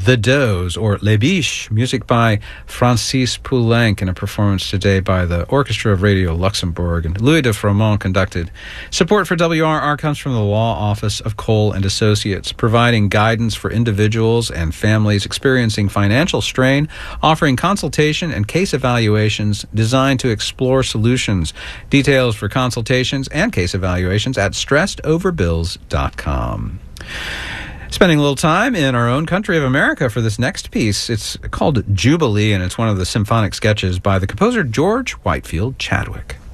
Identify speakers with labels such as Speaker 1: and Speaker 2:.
Speaker 1: The Does, or Les Biches, music by Francis Poulenc, in a performance today by the Orchestra of Radio Luxembourg, and Louis de Froment conducted. Support for WRR comes from the Law Office of Cole and Associates, providing guidance for individuals and families experiencing financial strain, offering consultation and case evaluations designed to explore solutions. Details for consultations and case evaluations at stressedoverbills.com. Spending a little time in our own country of America for this next piece. It's called Jubilee, and it's one of the symphonic sketches by the composer George Whitefield Chadwick.